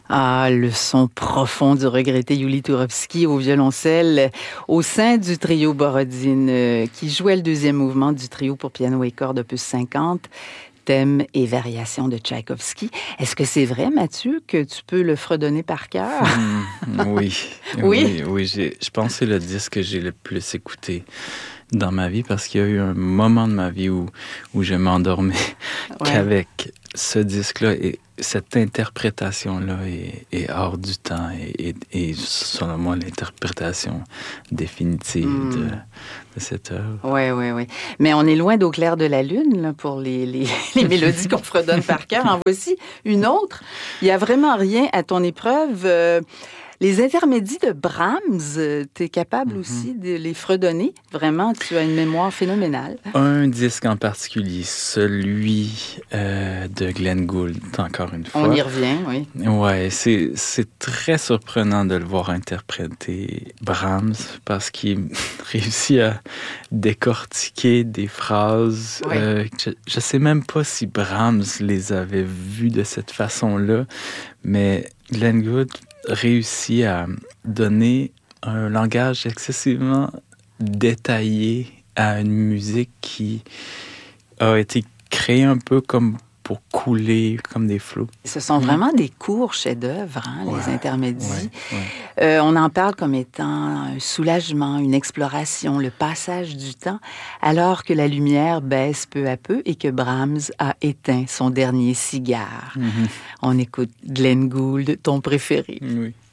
Ah, le son profond du regretté Yuli Turovsky au violoncelle au sein du trio Borodine qui jouait le deuxième mouvement du trio pour piano et cordes opus 50, thèmes et variations de Tchaïkovski. Est-ce que c'est vrai, Mathieu, que tu peux le fredonner par cœur? Oui. Oui? Oui, je pense que c'est le disque que j'ai le plus écouté dans ma vie parce qu'il y a eu un moment de ma vie où je m'endormais qu'avec ce disque-là et cette interprétation-là est hors du temps et selon moi l'interprétation définitive de cette œuvre. Oui. Mais on est loin d'Au clair de la lune là, pour les mélodies qu'on fredonne par cœur. En voici une autre. Il n'y a vraiment rien à ton épreuve. Les intermédiaires de Brahms, tu es capable aussi de les fredonner. Vraiment, tu as une mémoire phénoménale. Un disque en particulier, celui de Glenn Gould, encore une fois. On y revient, oui. Ouais, c'est très surprenant de le voir interpréter Brahms parce qu'il réussit à décortiquer des phrases. Ouais. Je sais même pas si Brahms les avait vues de cette façon-là, mais Glenn Gould réussit à donner un langage excessivement détaillé à une musique qui a été créée un peu comme pour couler comme des flots. Ce sont vraiment des courts chefs-d'œuvre, les intermédiaires. Ouais. On en parle comme étant un soulagement, une exploration, le passage du temps, alors que la lumière baisse peu à peu et que Brahms a éteint son dernier cigare. On écoute Glenn Gould, ton préféré. Oui.